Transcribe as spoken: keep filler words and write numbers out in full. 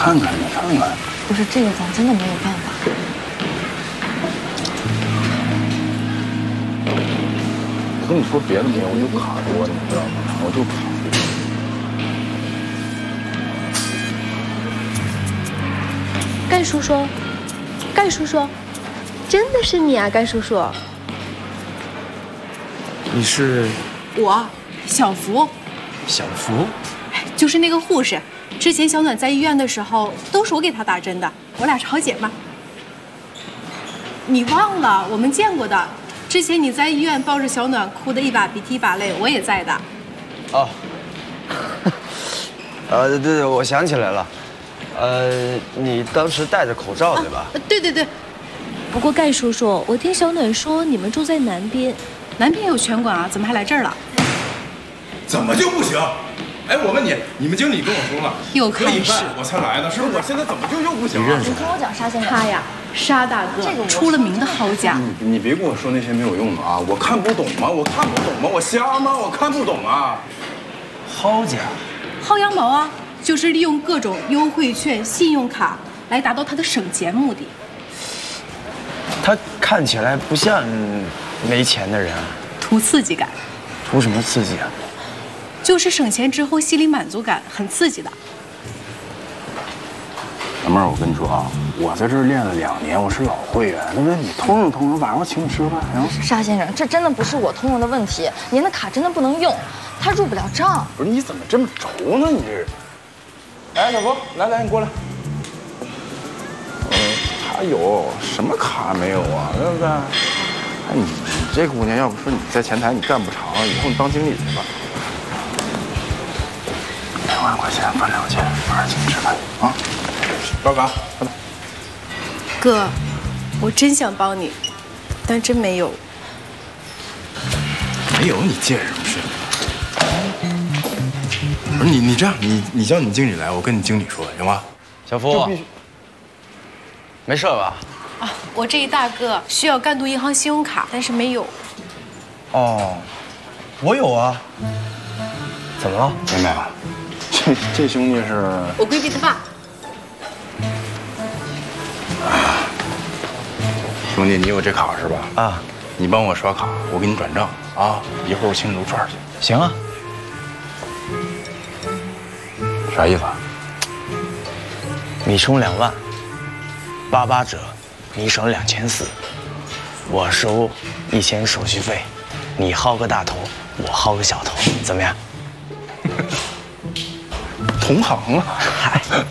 看看，你看看。 不是这个，咱真的没有办法。 我跟你说别的没有，我就卡多，你知道吗？我就卡。 盖叔叔，盖叔叔，真的是你啊，盖叔叔。 你是我，小福。 小福， 就是那个护士。之前小暖在医院的时候，都是我给她打针的，我俩是好姐妹。你忘了我们见过的？之前你在医院抱着小暖哭得一把鼻涕一把泪，我也在的。 哦，呃，对对，我想起来了，呃，你当时戴着口罩对吧？ 啊、对对对。 不过盖叔叔，我听小暖说你们住在南边， 南边有拳馆啊，怎么还来这儿了？ 怎么就不行？哎，我问你，你们经理跟我说了， 又开始我才来的，是不是？我现在怎么就又不行了？你认识你听我讲，沙先生， 他呀，沙大哥，这个出了名的好家。 你你别跟我说那些没有用的啊！我看不懂吗？我看不懂吗？我瞎吗？我看不懂啊！ 薅家， 薅羊毛啊，就是利用各种优惠券、信用卡来达到他的省钱目的。 他看起来不像没钱的人， 图刺激感。 图什么刺激啊？ 就是省钱之后心理满足感很刺激的。 老妹儿，我跟你说啊，我在这儿练了两年，我是老会员。那么你通融通融，晚上我请你吃个饭行？ 沙先生，这真的不是我通融的问题，您的卡真的不能用，它入不了账。 不是你怎么这么轴呢？你这是？哎，小福，来来，你过来。嗯，还有什么卡没有啊？对不对？哎，你你这姑娘，要不说你在前台你干不长，以后你当经理去吧。两万块钱分两千，晚上请你吃饭啊！高嘎，快点。 哥，我真想帮你，但真没有。 没有，你借什么势？不是你，你这样，你你叫你经理来，我跟你经理说，行吗？ 小福，没事吧？ 啊，我这一大个需要赣都银行信用卡，但是没有。 哦，我有啊。怎么了， 妹妹？这这兄弟是我闺蜜他爸。 兄弟，你有这卡是吧？ 啊， 你帮我刷卡，我给你转账啊！一会儿我请你撸串去。 行啊。 啥意思啊？ 你充两万，八八折，你省两千四，我收一千手续费，你薅个大头，我薅个小头，怎么样？ 同行啊！ 嗨，